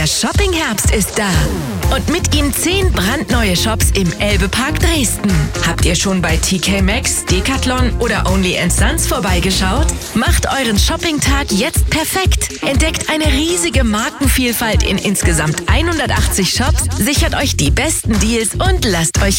Der Shopping-Herbst ist da. Und mit ihm 10 brandneue Shops im Elbe-Park Dresden. Habt ihr schon bei TK Maxx, Decathlon oder Only & Sons vorbeigeschaut? Macht euren Shopping-Tag jetzt perfekt. Entdeckt eine riesige Markenvielfalt in insgesamt 180 Shops, sichert euch die besten Deals und lasst euch